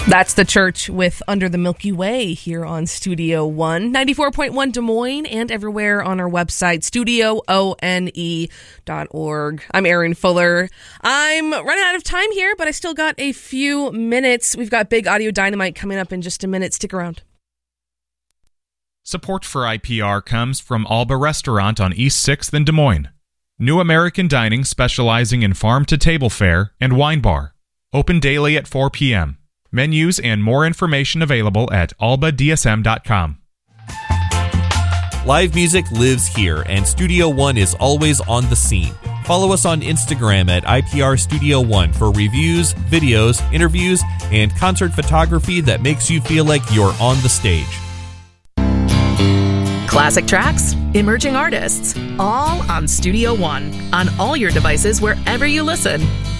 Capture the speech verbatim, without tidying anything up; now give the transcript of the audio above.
That's The Church with Under the Milky Way here on Studio One, ninety-four point one Des Moines, and everywhere on our website, studio one dot org. I'm Erin Fuller. I'm running out of time here, but I still got a few minutes. We've got Big Audio Dynamite coming up in just a minute. Stick around. Support for I P R comes from Alba Restaurant on East sixth in Des Moines. New American Dining specializing in farm-to-table fare and wine bar. Open daily at four p.m. Menus and more information available at alba d s m dot com. Live music lives here, and Studio One is always on the scene. Follow us on Instagram at I P R Studio One for reviews, videos, interviews, and concert photography that makes you feel like you're on the stage. Classic tracks, emerging artists, all on Studio One, on all your devices wherever you listen.